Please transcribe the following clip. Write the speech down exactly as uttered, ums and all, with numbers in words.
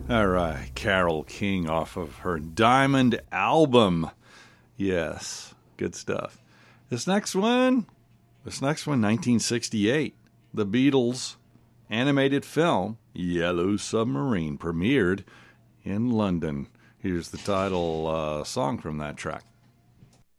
All right, Carole King off of her Diamond album. Yes, good stuff. This next one, this next one, nineteen sixty-eight. The Beatles animated film, Yellow Submarine, premiered in London. Here's the title uh, song from that track.